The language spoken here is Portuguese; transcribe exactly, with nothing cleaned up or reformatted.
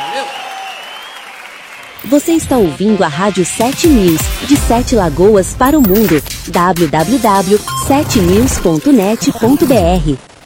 Valeu! Você está ouvindo a Rádio sete News, de Sete Lagoas para o mundo. w w w ponto sete news ponto net ponto b r